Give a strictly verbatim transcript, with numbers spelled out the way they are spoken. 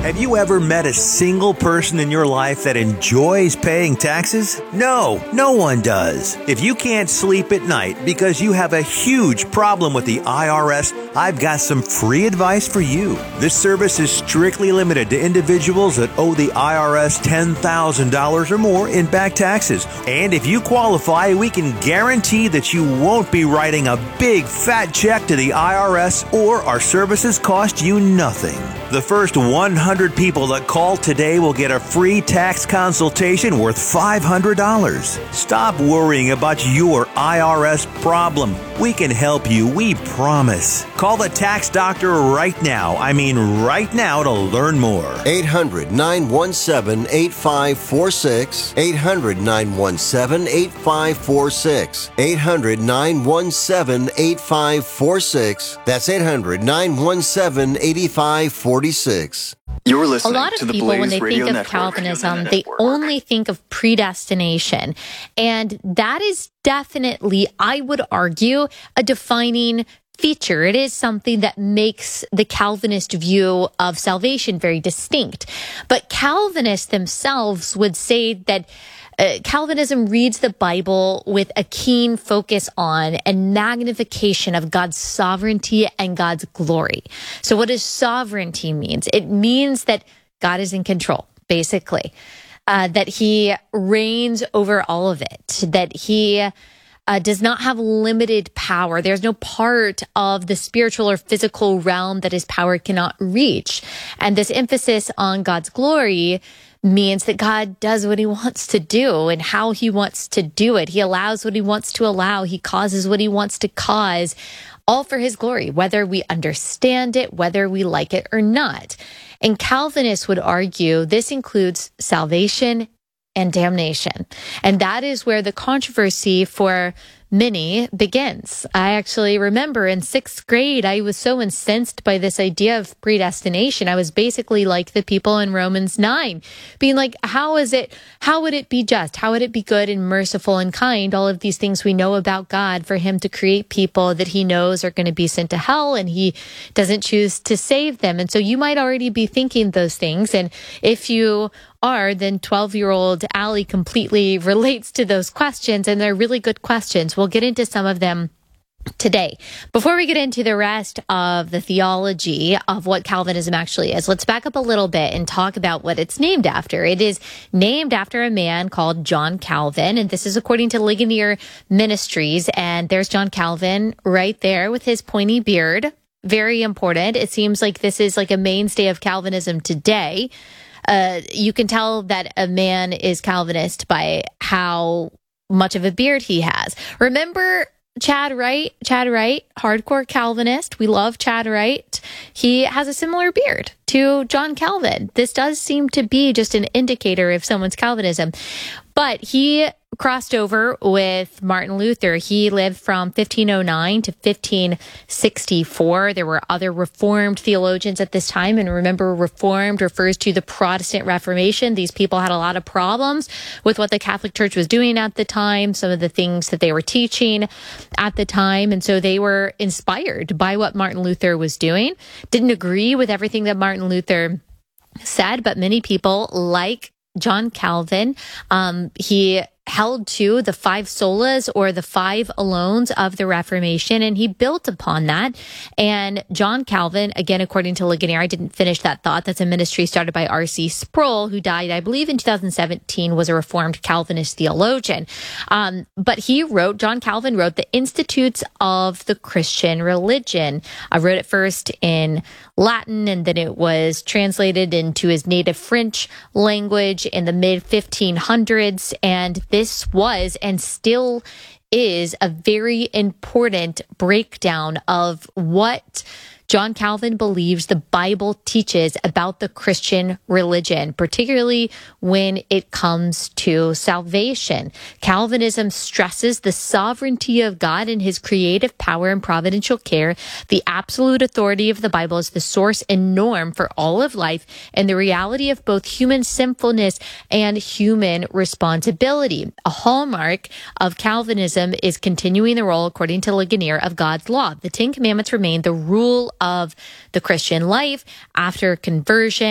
Have you ever met a single person in your life that enjoys paying taxes? No, no one does. If you can't sleep at night because you have a huge problem with the I R S, I've got some free advice for you. This service is strictly limited to individuals that owe the I R S ten thousand dollars or more in back taxes. And if you qualify, we can guarantee that you won't be writing a big fat check to the I R S, or our services cost you nothing. The first one hundred people that call today will get a free tax consultation worth five hundred dollars. Stop worrying about your I R S problem. We can help you, we promise. Call the tax doctor right now. I mean right now to learn more. eight hundred, nine one seven, eight five four six. eight hundred, nine one seven, eight five four six. eight hundred, nine one seven, eight five four six. That's eight hundred, nine one seven, eight five four six. You're A listening lot to of the people, Blaze when they Radio think of Network. Calvinism, they only think of predestination. And that is definitely, I would argue, a defining feature. It is something that makes the Calvinist view of salvation very distinct. But Calvinists themselves would say that Uh, Calvinism reads the Bible with a keen focus on and magnification of God's sovereignty and God's glory. So what does sovereignty mean? It means that God is in control, basically, uh, that he reigns over all of it, that he uh, does not have limited power. There's no part of the spiritual or physical realm that his power cannot reach. And this emphasis on God's glory means that God does what he wants to do and how he wants to do it. He allows what he wants to allow. He causes what he wants to cause, all for his glory, whether we understand it, whether we like it or not. And Calvinists would argue this includes salvation and damnation. And that is where the controversy for many begins. I actually remember in sixth grade, I was so incensed by this idea of predestination. I was basically like the people in Romans nine, being like, how is it, how would it be just? How would it be good and merciful and kind? All of these things we know about God, for him to create people that he knows are going to be sent to hell, and he doesn't choose to save them. And so you might already be thinking those things. And if you are, then twelve-year-old Allie completely relates to those questions, and they're really good questions. We'll get into some of them today. Before we get into the rest of the theology of what Calvinism actually is, let's back up a little bit and talk about what it's named after. It is named after a man called John Calvin, and this is according to Ligonier Ministries. And there's John Calvin right there with his pointy beard. Very important. It seems like this is like a mainstay of Calvinism today. Uh, you can tell that a man is Calvinist by how much of a beard he has. Remember Chad Wright? Chad Wright, hardcore Calvinist. We love Chad Wright. He has a similar beard to John Calvin. This does seem to be just an indicator of someone's Calvinism. But he crossed over with Martin Luther. He lived from fifteen oh nine to fifteen sixty-four. There were other Reformed theologians at this time. And remember, Reformed refers to the Protestant Reformation. These people had a lot of problems with what the Catholic Church was doing at the time, some of the things that they were teaching at the time. And so they were inspired by what Martin Luther was doing. Didn't agree with everything that Martin Luther said, but many people, like John Calvin, um, he held to the five solas, or the five alones of the Reformation, and he built upon that. And John Calvin, again, according to Ligonier, I didn't finish that thought. That's a ministry started by R C Sproul, who died, I believe, in two thousand seventeen, was a Reformed Calvinist theologian. Um, but he wrote, John Calvin wrote the Institutes of the Christian Religion. I wrote it first in Latin, and then it was translated into his native French language in the mid fifteen hundreds. And this was and still is a very important breakdown of what John Calvin believes the Bible teaches about the Christian religion, particularly when it comes to salvation. Calvinism stresses the sovereignty of God and his creative power and providential care. The absolute authority of the Bible is the source and norm for all of life, and the reality of both human sinfulness and human responsibility. A hallmark of Calvinism is continuing the role, according to Ligonier, of God's law. The Ten Commandments remain the rule of the Christian life after conversion.